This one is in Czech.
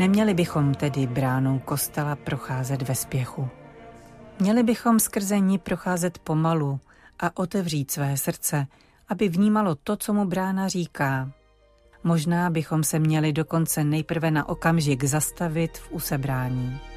Neměli bychom tedy bránou kostela procházet ve spěchu. Měli bychom skrze ní procházet pomalu a otevřít své srdce, aby vnímalo to, co mu brána říká. Možná bychom se měli dokonce nejprve na okamžik zastavit v usebrání.